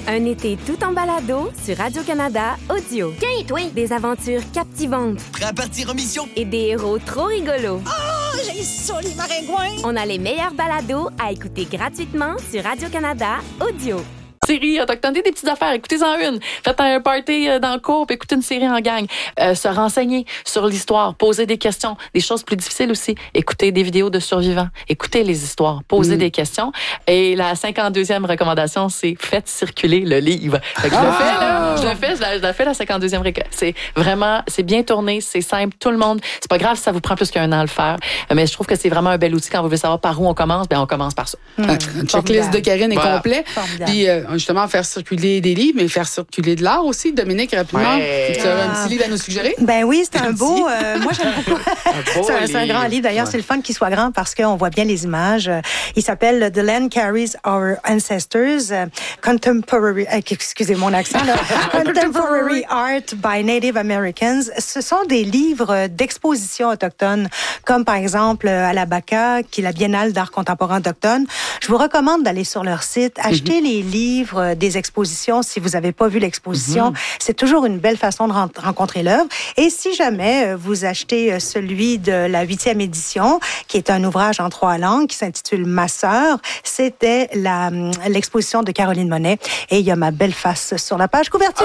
Un été tout en balado sur Radio-Canada Audio. Tiens, toi! Des aventures captivantes. Prêt à partir en mission? Et des héros trop rigolos. Oh, j'ai ça, les maringouins! On a les meilleurs balados à écouter gratuitement sur Radio-Canada Audio. Séries autochtones, des petites affaires, écoutez-en une. Faites un party dans le cours, puis écoutez une série en gang. Se renseigner sur l'histoire, poser des questions, des choses plus difficiles aussi. Écoutez des vidéos de survivants, écoutez les histoires, poser des questions. Et la 52e recommandation, c'est faites circuler le livre. Fait que je le fais, là. Je la fais, la 52e C'est vraiment, c'est bien tourné, c'est simple, tout le monde. C'est pas grave si ça vous prend plus qu'un an à le faire. Mais je trouve que c'est vraiment un bel outil quand vous voulez savoir par où on commence, on commence par ça. Un checklist de Karine est complet. Puis, justement, faire circuler des livres, mais faire circuler de l'art aussi. Dominique, rapidement, tu as un petit livre à nous suggérer? Ben oui, c'est un beau... moi, j'aime beaucoup. C'est un grand livre. D'ailleurs, c'est le fun qu'il soit grand parce qu'on voit bien les images. Il s'appelle « The Land Carries Our Ancestors, Contemporary... excusez mon accent, là. Contemporary Art by Native Americans ». Ce sont des livres d'exposition autochtone, comme par exemple à la BACA, qui est la Biennale d'art contemporain autochtone. Je vous recommande d'aller sur leur site, acheter les livres des expositions si vous n'avez pas vu l'exposition. C'est toujours une belle façon de rencontrer l'œuvre. Et si jamais vous achetez celui de la 8e édition, qui est un ouvrage en 3 langues, qui s'intitule « Ma sœur », c'était l'exposition de Caroline Monet. Et il y a ma belle face sur la page couverture.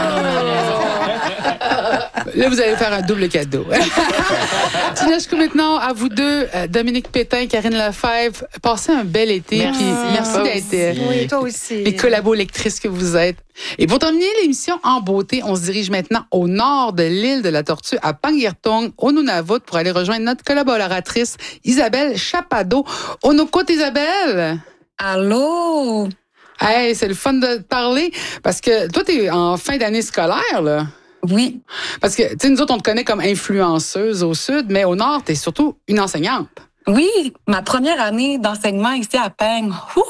Là, vous allez faire un double cadeau. Tinasco, maintenant, à vous deux, Dominique Pétain, Karine Lefebvre, passez un bel été. Merci d'être oui, toi aussi. les collabo-lectrices que vous êtes. Et pour terminer l'émission en beauté, on se dirige maintenant au nord de l'île de la Tortue, à Panguirtung, au Nunavut, pour aller rejoindre notre collaboratrice Isabelle Chapado. On écoute Isabelle. Allô? Hey, c'est le fun de te parler, parce que toi, t'es en fin d'année scolaire, là. Oui. Parce que, tu sais, nous autres, on te connaît comme influenceuse au sud, mais au nord, t'es surtout une enseignante. Oui, ma première année d'enseignement ici à Peng.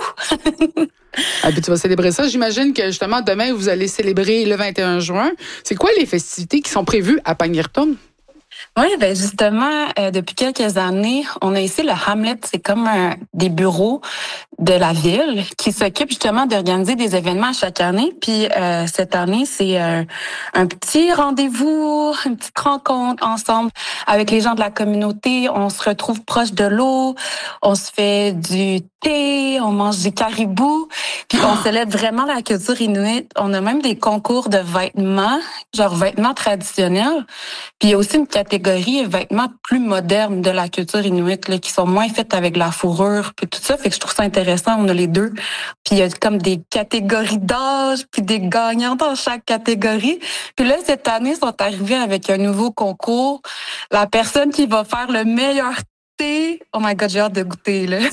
Ah, puis tu vas célébrer ça. J'imagine que, justement, demain, vous allez célébrer le 21 juin. C'est quoi les festivités qui sont prévues à Panguirtung? Oui, ben justement, depuis quelques années, on a ici le Hamlet. C'est comme des bureaux de la ville qui s'occupent justement d'organiser des événements chaque année. Puis cette année, c'est un petit rendez-vous, une petite rencontre ensemble avec les gens de la communauté. On se retrouve proche de l'eau, on se fait du thé, on mange du caribou, puis on célèbre vraiment la culture inuit. On a même des concours de vêtements, genre vêtements traditionnels. Puis il y a aussi une catégorie vêtements plus modernes de la culture inuit, là, qui sont moins faits avec la fourrure, puis tout ça. Fait que je trouve ça intéressant, on a les deux. Puis il y a comme des catégories d'âge, puis des gagnants dans chaque catégorie. Puis là, cette année, ils sont arrivés avec un nouveau concours. La personne qui va faire le meilleur thé, oh my God, j'ai hâte de goûter, là.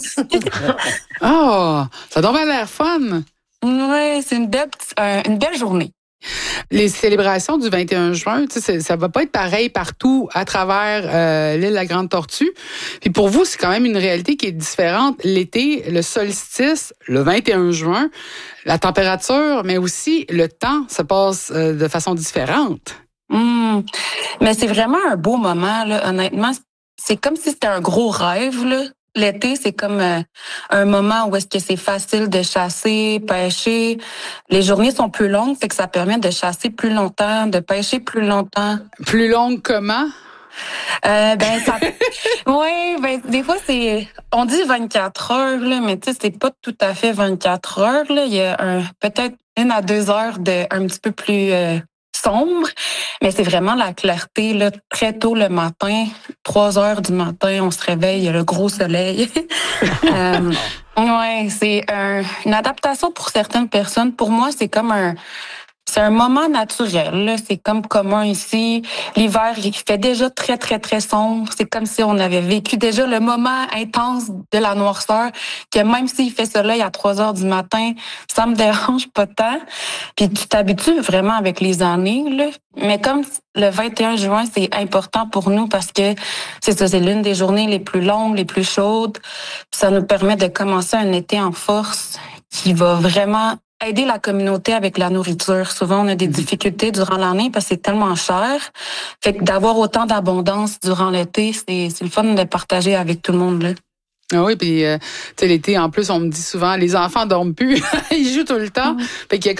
Oh, ça doit avoir l'air fun. Oui, c'est une belle journée. Les célébrations du 21 juin, ça va pas être pareil partout à travers l'île de la Grande Tortue. Puis pour vous, c'est quand même une réalité qui est différente. L'été, le solstice, le 21 juin, la température, mais aussi le temps se passe de façon différente. Mais c'est vraiment un beau moment, là. Honnêtement, c'est comme si c'était un gros rêve, là. L'été, c'est comme un moment où est-ce que c'est facile de chasser, pêcher. Les journées sont plus longues, fait que ça permet de chasser plus longtemps, de pêcher plus longtemps. Plus longue comment? Des fois, on dit 24 heures, là, mais tu sais, c'est pas tout à fait 24 heures, là. Il y a peut-être 1 à 2 heures un petit peu plus sombre, mais c'est vraiment la clarté, là, très tôt le matin, 3 heures du matin, on se réveille, il y a le gros soleil. C'est une adaptation pour certaines personnes. Pour moi, c'est un moment naturel, là. C'est comme commun ici. L'hiver, il fait déjà très, très, très sombre. C'est comme si on avait vécu déjà le moment intense de la noirceur, que même s'il fait soleil à 3 heures du matin, ça me dérange pas tant. Puis tu t'habitues vraiment avec les années, là. Mais comme le 21 juin, c'est important pour nous parce que c'est l'une des journées les plus longues, les plus chaudes. Puis ça nous permet de commencer un été en force qui va vraiment aider la communauté avec la nourriture. Souvent, on a des difficultés durant l'année parce que c'est tellement cher. Fait que d'avoir autant d'abondance durant l'été, c'est le fun de partager avec tout le monde, là. Ah oui, puis tu sais, l'été, en plus, on me dit souvent, les enfants dorment plus. Ils jouent tout le temps. Fait qu'il y a